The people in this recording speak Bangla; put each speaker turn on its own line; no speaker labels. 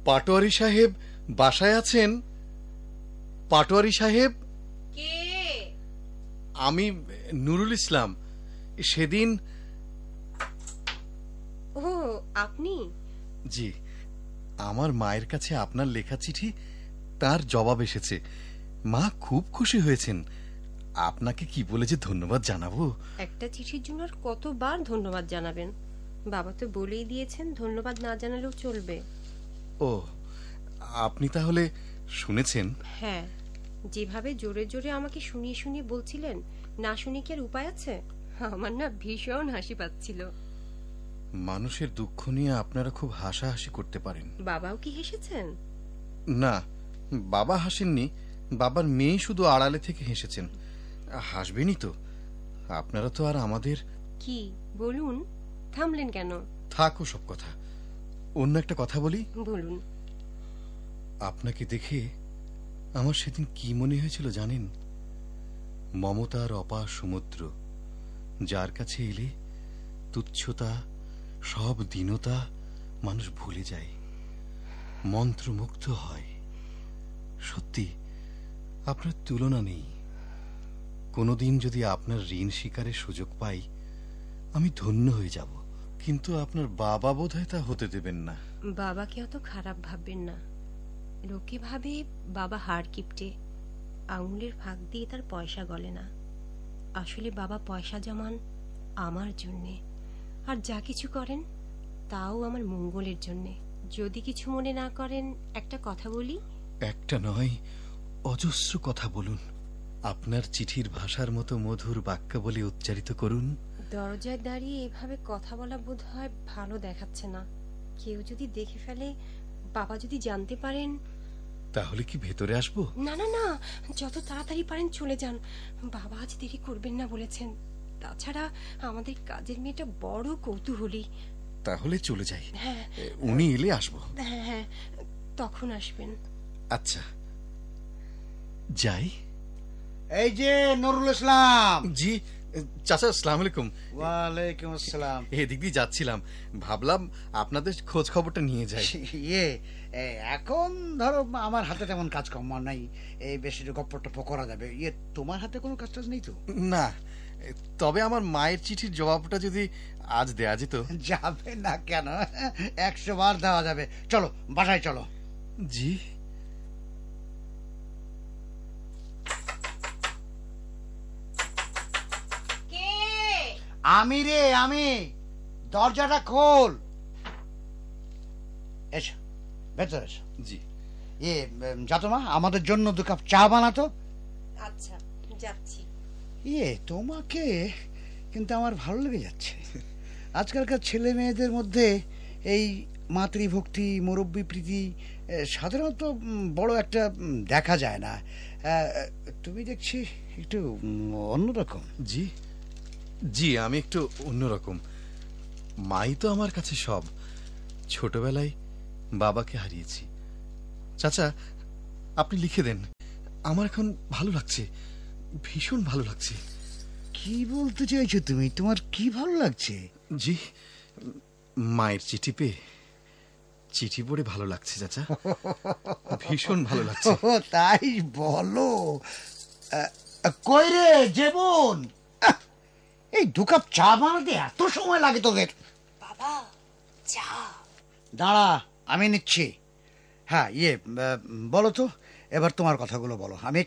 পাটোয়ারি সাহেব বাসায় আছেন? পাটোয়ারি সাহেব?
কে?
আমি নুরুল ইসলাম। সেদিন।
ও, আপনি?
জি, আমার মায়ের কাছে আপনার লেখা চিঠি, তার জবাব এসেছে। মা খুব খুশি হয়েছেন। আপনাকে কি বলে যে ধন্যবাদ জানাবো।
একটা চিঠির জন্য আর কতবার ধন্যবাদ জানাবেন? বাবা তো বলেই দিয়েছেন ধন্যবাদ না জানালেও চলবে।
ও, আপনি তাহলে শুনেছেন?
হ্যাঁ, যেভাবে জোরে জোরে আমাকে শুনিয়ে শুনিয়ে বলছিলেন, না শুনে কি আর উপায় আছে? আমার না ভীষণ হাসি পাচ্ছিল।
মানুষের দুঃখ নিয়ে আপনারা খুব হাসাহাসি করতে পারেন।
বাবাও কি হেসেছেন?
না, বাবা হাসেননি। বাবার মেয়ে শুধু আড়ালে থেকে হেসেছেন। হাসবেনই তো, আপনারা তো আর আমাদের।
কি বলুন, থামলেন কেন?
থাকো সব কথা, অন্য একটা কথা বলি।
বলুন।
আপনাকে দেখে আমার সেদিন কি মনে হয়েছিল জানেন? মমতার অপার সমুদ্র, যার কাছে এলে তুচ্ছতা, সব দীনতা মানুষ ভুলে যায়, মন্ত্রমুগ্ধ হয়। সত্যি আপনার তুলনা নেই। কোনোদিন যদি আপনার ঋণ স্বীকারের সুযোগ পাই, আমি ধন্য হয়ে যাব। কিন্তু আপনার বাবা বোধহয় তা হতে দেবেন না।
বাবাকে অত খারাপ ভাববেন না। লোকে ভাবে বাবা হাড় কিপটে, আঙুলের ফাঁক দিয়ে তার পয়সা গলে না। আসলে বাবা পয়সা জমান আমার জন্যে, আর যা কিছু করেন তাও আমার মঙ্গলের জন্যে। যদি কিছু মনে না করেন একটা কথা বলি।
একটা নয়, অজস্র কথা বলুন। আপনার চিঠির ভাষার মতো মধুর বাক্য বলে উচ্চারিত করুন।
দরজায় দাঁড়িয়ে এভাবে কথা বলা বোধ হয় ভালো দেখাচ্ছে না। কেউ যদি দেখে ফেলে, বাবা যদি জানতে পারেন।
তাহলে কি ভেতরে আসবো?
না না না, যত তাড়াতাড়ি পারেন চলে যান। বাবা আজ দেরি করবেন না বলেছেন। তাছাড়া আমাদের কাজের মেয়েটা বড় কৌতূহলী।
তাহলে চলে যাই।
হ্যাঁ,
উনি এলে আসবো।
হ্যাঁ হ্যাঁ, তখন আসবেন।
আচ্ছা, যাই।
এই যে নুরুল ইসলাম।
জি চাচা, আসসালামু আলাইকুম।
ওয়ালাইকুম আসসালাম।
এদিক দিয়ে যাচ্ছিলাম, ভাবলাম আপনাদের খোঁজ খবরটা নিয়ে যাই।
এখন ধরো আমার হাতে তেমন কাজ কম নাই, এই বেশি গপ্প টপ্প করা যাবে। তোমার হাতে কোনো কাজ টাজ নেই তো?
না, তবে আমার মায়ের চিঠির জবাবটা যদি আজ দেয়া যেত।
যাবে না কেন, 100 বার দেওয়া যাবে। চলো বাসায় চলো।
জি।
আমি রে, আমি। দরজাটা খোল। এসো, ভেতরে এসো।
জি।
যাতো মা, আমাদের জন্য 2 কাপ চা বানাতো।
আচ্ছা, যাচ্ছি।
তোমাকে কিন্তু আমার ভালো লেগে যাচ্ছে। আজকালকার ছেলে মেয়েদের মধ্যে এই মাতৃভক্তি, মুরব্বী প্রীতি সাধারণত বড় একটা দেখা যায় না। তুমি দেখছি একটু অন্যরকম।
জি জি, আমি একটু অন্যরকম। মাই তো আমার কাছে সব। ছোটবেলায় বাবাকে হারিয়েছি। চাচা, আপনি লিখে দেন। আমার এখন ভালো লাগছে, ভীষণ ভালো লাগছে।
কি বলতে চাইছো তুমি? তোমার কি ভালো লাগছে?
জি, মায়ের চিঠি পেয়ে, চিঠি পড়ে ভালো লাগছে চাচা, ভীষণ ভালো লাগছে।
তাই বলো? কই রে জীবন, এই 2 কাপ চা বানাতে এত সময় লাগে তোদের?
বাবা, চা।
দাঁড়া, আমি নিচ্ছি। হ্যাঁ, বলো তো, এবার তোমার কথাগুলো বলো। আমি